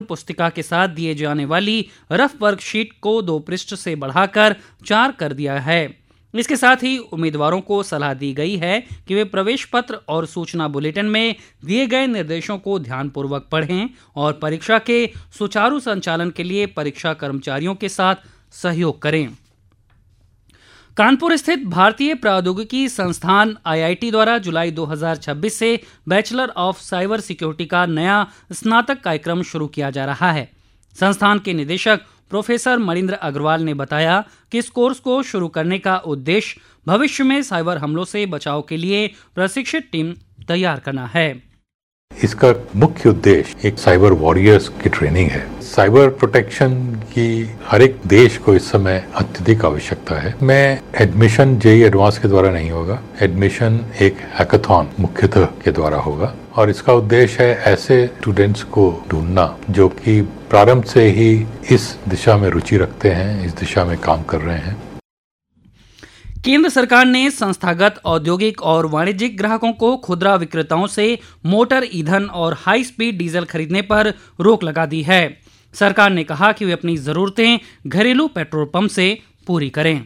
पुस्तिका के साथ दिए जाने वाली रफ वर्कशीट को 2 पृष्ठ से बढ़ाकर 4 कर दिया है। इसके साथ ही उम्मीदवारों को सलाह दी गई है कि वे प्रवेश पत्र और सूचना बुलेटिन में दिए गए निर्देशों को ध्यानपूर्वक पढ़ें और परीक्षा के सुचारू संचालन के लिए परीक्षा कर्मचारियों के साथ सहयोग करें। कानपुर स्थित भारतीय प्रौद्योगिकी संस्थान IIT द्वारा जुलाई 2026 से बैचलर ऑफ साइबर सिक्योरिटी का नया स्नातक कार्यक्रम शुरू किया जा रहा है। संस्थान के निदेशक प्रोफेसर मणिंद्र अग्रवाल ने बताया कि इस कोर्स को शुरू करने का उद्देश्य भविष्य में साइबर हमलों से बचाव के लिए प्रशिक्षित टीम तैयार करना है। इसका मुख्य उद्देश्य एक साइबर वॉरियर्स की ट्रेनिंग है। साइबर प्रोटेक्शन की हर एक देश को इस समय अत्यधिक आवश्यकता है। मैं एडमिशन JEE एडवांस के द्वारा नहीं होगा, एडमिशन एक हैकाथॉन मुख्यतः के द्वारा होगा और इसका उद्देश्य है ऐसे स्टूडेंट्स को ढूंढना जो कि प्रारंभ से ही इस दिशा में रुचि रखते हैं, इस दिशा में काम कर रहे हैं। केंद्र सरकार ने संस्थागत औद्योगिक और वाणिज्यिक ग्राहकों को खुदरा विक्रेताओं से मोटर ईंधन और हाई स्पीड डीजल खरीदने पर रोक लगा दी है। सरकार ने कहा कि वे अपनी जरूरतें घरेलू पेट्रोल पंप से पूरी करें।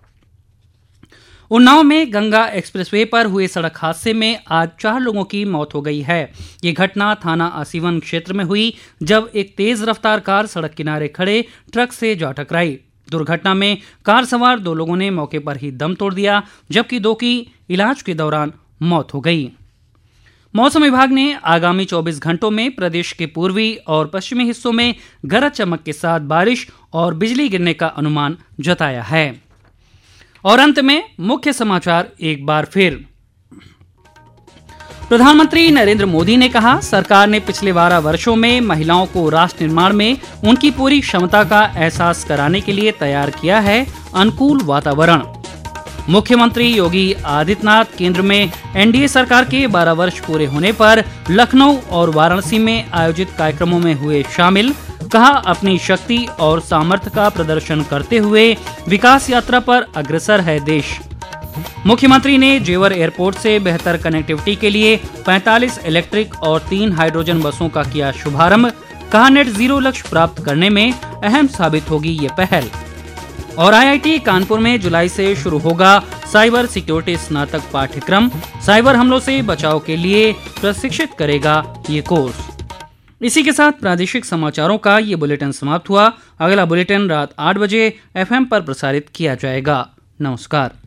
उन्नाव में गंगा एक्सप्रेसवे पर हुए सड़क हादसे में आज 4 लोगों की मौत हो गई है। ये घटना थाना आसीवन क्षेत्र में हुई जब एक तेज रफ्तार कार सड़क किनारे खड़े ट्रक से जा टकराई। दुर्घटना में कार सवार 2 लोगों ने मौके पर ही दम तोड़ दिया, जबकि 2 की इलाज के दौरान मौत हो गई। मौसम विभाग ने आगामी 24 घंटों में प्रदेश के पूर्वी और पश्चिमी हिस्सों में गरज चमक के साथ बारिश और बिजली गिरने का अनुमान जताया है। और अंत में मुख्य समाचार एक बार फिर। प्रधानमंत्री नरेंद्र मोदी ने कहा, सरकार ने पिछले 12 वर्षों में महिलाओं को राष्ट्र निर्माण में उनकी पूरी क्षमता का एहसास कराने के लिए तैयार किया है अनुकूल वातावरण। मुख्यमंत्री योगी आदित्यनाथ केंद्र में NDA सरकार के 12 वर्ष पूरे होने पर लखनऊ और वाराणसी में आयोजित कार्यक्रमों में हुए शामिल। कहा, अपनी शक्ति और सामर्थ्य का प्रदर्शन करते हुए विकास यात्रा पर अग्रसर है देश। मुख्यमंत्री ने जेवर एयरपोर्ट से बेहतर कनेक्टिविटी के लिए 45 इलेक्ट्रिक और 3 हाइड्रोजन बसों का किया शुभारंभ। कहा, नेट जीरो लक्ष्य प्राप्त करने में अहम साबित होगी ये पहल। और IIT कानपुर में जुलाई से शुरू होगा साइबर सिक्योरिटी स्नातक पाठ्यक्रम। साइबर हमलों से बचाव के लिए प्रशिक्षित करेगा ये कोर्स। इसी के साथ प्रादेशिक समाचारों का ये बुलेटिन समाप्त हुआ। अगला बुलेटिन रात 8 बजे FM पर प्रसारित किया जाएगा। नमस्कार।